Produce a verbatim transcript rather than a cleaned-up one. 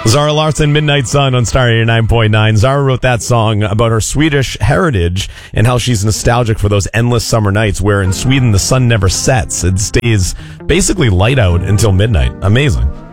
Zara Larsson, Midnight Sun on Star eighty-nine point nine. Zara wrote that song about her Swedish heritage and how she's nostalgic for those endless summer nights where in Sweden the sun never sets. It stays basically light out until midnight. Amazing.